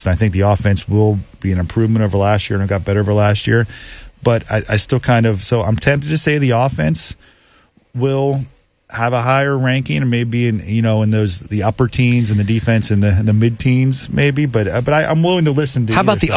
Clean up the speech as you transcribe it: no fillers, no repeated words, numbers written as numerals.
I think the offense will be an improvement over last year and it got better over last year. But I still so I'm tempted to say the offense will have a higher ranking and maybe in those the upper teens and the defense in the mid teens maybe. But I'm willing to listen to. How about the